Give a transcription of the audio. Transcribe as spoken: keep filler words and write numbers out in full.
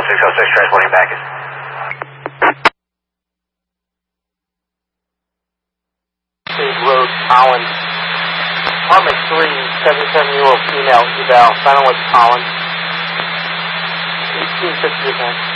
six oh six transporting package. Road, Collins. Apartment three, seventy-seven-year-old female, eval. Final with Collins. eighteen fifty percent.